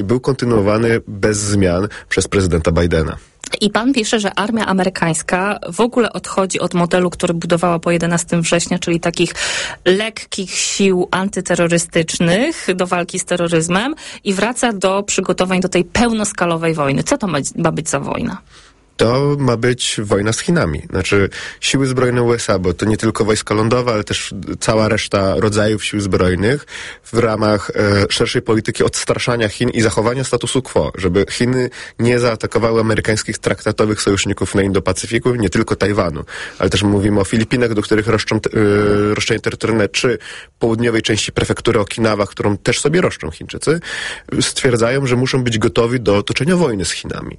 i był kontynuowany bez zmian przez prezydenta Bidena. I pan pisze, że armia amerykańska w ogóle odchodzi od modelu, który budowała po 11 września, czyli takich lekkich sił antyterrorystycznych do walki z terroryzmem i wraca do przygotowań do tej pełnoskalowej wojny. Co to ma być za wojna? To ma być wojna z Chinami. Znaczy siły zbrojne USA, bo to nie tylko wojska lądowe, ale też cała reszta rodzajów sił zbrojnych w ramach szerszej polityki odstraszania Chin i zachowania statusu quo, żeby Chiny nie zaatakowały amerykańskich traktatowych sojuszników na Indo-Pacyfiku, nie tylko Tajwanu, ale też mówimy o Filipinach, do których roszczenie terytorialne, czy południowej części prefektury Okinawa, którą też sobie roszczą Chińczycy, stwierdzają, że muszą być gotowi do toczenia wojny z Chinami.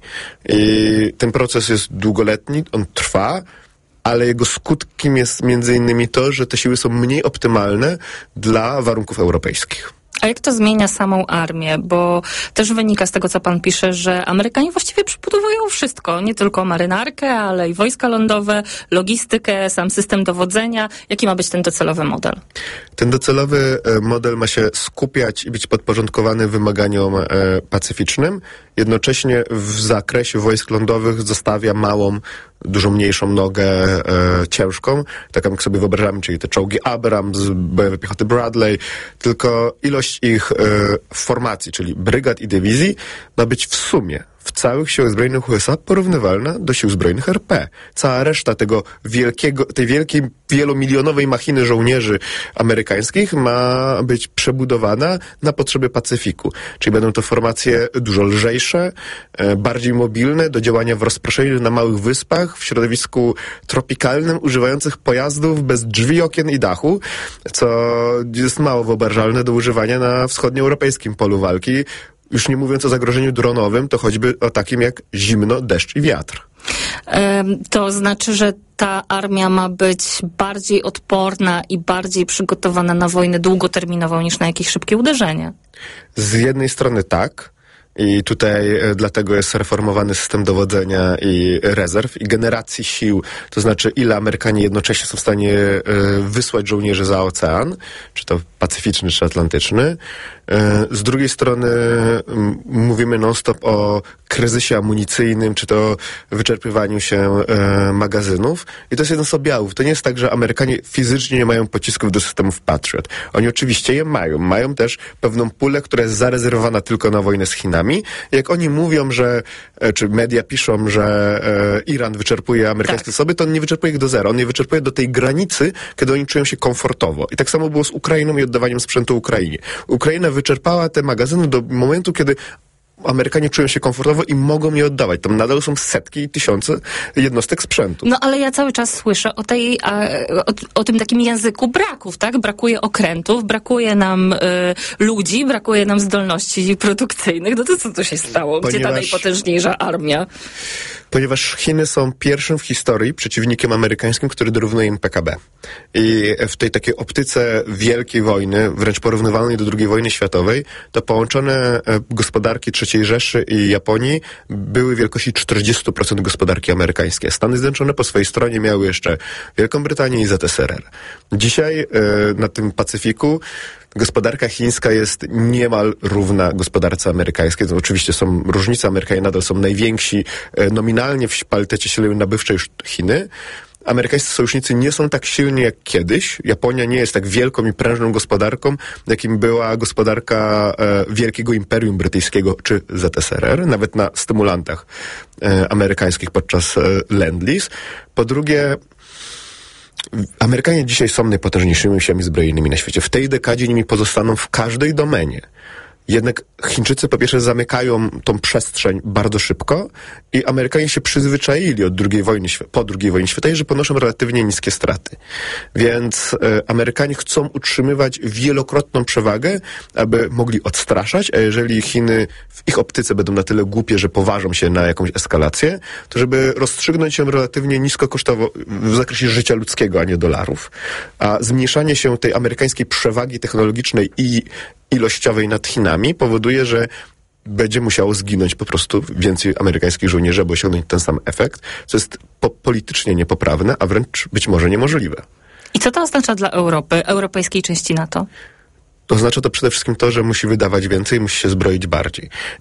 I ten proces jest długoletni, on trwa, ale jego skutkiem jest między innymi to, że te siły są mniej optymalne dla warunków europejskich. A jak to zmienia samą armię? Bo też wynika z tego, co pan pisze, że Amerykanie właściwie przybudowują wszystko. Nie tylko marynarkę, ale i wojska lądowe, logistykę, sam system dowodzenia. Jaki ma być ten docelowy model? Ten docelowy model ma się skupiać i być podporządkowany wymaganiom pacyficznym. Jednocześnie w zakresie wojsk lądowych zostawia małą, dużo mniejszą nogę ciężką, taką jak sobie wyobrażamy, czyli te czołgi Abrams, bojowe piechoty Bradley, tylko ilość ich formacji, czyli brygad i dywizji ma być w sumie w całych siłach zbrojnych USA porównywalna do sił zbrojnych RP. Cała reszta tej wielkiej, wielomilionowej machiny żołnierzy amerykańskich ma być przebudowana na potrzeby Pacyfiku. Czyli będą to formacje dużo lżejsze, bardziej mobilne, do działania w rozproszeniu na małych wyspach, w środowisku tropikalnym, używających pojazdów bez drzwi, okien i dachu, co jest mało wyobrażalne do używania na wschodnioeuropejskim polu walki. Już nie mówiąc o zagrożeniu dronowym, to choćby o takim jak zimno, deszcz i wiatr. To znaczy, że ta armia ma być bardziej odporna i bardziej przygotowana na wojnę długoterminową niż na jakieś szybkie uderzenie. Z jednej strony tak. I tutaj dlatego jest reformowany system dowodzenia i rezerw i generacji sił, to znaczy ile Amerykanie jednocześnie są w stanie wysłać żołnierzy za ocean, czy to pacyficzny, czy atlantyczny. Z drugiej strony mówimy non-stop o kryzysie amunicyjnym, czy to wyczerpywaniu się magazynów. I to jest jeden z objawów. To nie jest tak, że Amerykanie fizycznie nie mają pocisków do systemów Patriot. Oni oczywiście je mają. Mają też pewną pulę, która jest zarezerwowana tylko na wojnę z Chinami. Jak oni mówią, że, czy media piszą, że Iran wyczerpuje amerykańskie zasoby, to on nie wyczerpuje ich do zera. On je wyczerpuje do tej granicy, kiedy oni czują się komfortowo. I tak samo było z Ukrainą i oddawaniem sprzętu Ukrainie. Ukraina wyczerpała te magazyny do momentu, kiedy Amerykanie czują się komfortowo i mogą je oddawać. Tam nadal są setki i tysiące jednostek sprzętu. No ale ja cały czas słyszę o tym takim języku braków, tak? Brakuje okrętów, brakuje nam ludzi, brakuje nam zdolności produkcyjnych. No to co tu się stało? Gdzie ta najpotężniejsza armia? Ponieważ Chiny są pierwszym w historii przeciwnikiem amerykańskim, który dorównuje im PKB. I w tej takiej optyce wielkiej wojny, wręcz porównywalnej do II wojny światowej, to połączone gospodarki III Rzeszy i Japonii były wielkości 40% gospodarki amerykańskiej. Stany Zjednoczone po swojej stronie miały jeszcze Wielką Brytanię i ZSRR. Dzisiaj na tym Pacyfiku gospodarka chińska jest niemal równa gospodarce amerykańskiej. To oczywiście są różnice. Amerykanie nadal są najwięksi nominalnie w parytecie siły nabywczej już Chiny. Amerykańscy sojusznicy nie są tak silni jak kiedyś. Japonia nie jest tak wielką i prężną gospodarką, jakim była gospodarka Wielkiego Imperium Brytyjskiego czy ZSRR, nawet na stymulantach amerykańskich podczas Lend-Lease. Po drugie, Amerykanie dzisiaj są najpotężniejszymi siłami zbrojnymi na świecie. W tej dekadzie nimi pozostaną w każdej domenie. Jednak Chińczycy po pierwsze zamykają tą przestrzeń bardzo szybko i Amerykanie się przyzwyczaili po II wojnie światowej, że ponoszą relatywnie niskie straty. Więc Amerykanie chcą utrzymywać wielokrotną przewagę, aby mogli odstraszać, a jeżeli Chiny w ich optyce będą na tyle głupie, że poważą się na jakąś eskalację, to żeby rozstrzygnąć ją relatywnie niskokosztowo w zakresie życia ludzkiego, a nie dolarów. A zmniejszanie się tej amerykańskiej przewagi technologicznej i ilościowej nad Chinami powoduje, że będzie musiało zginąć po prostu więcej amerykańskich żołnierzy, aby osiągnąć ten sam efekt, co jest politycznie niepoprawne, a wręcz być może niemożliwe. I co to oznacza dla Europy, europejskiej części NATO? Oznacza to przede wszystkim to, że musi wydawać więcej, musi się zbroić bardziej.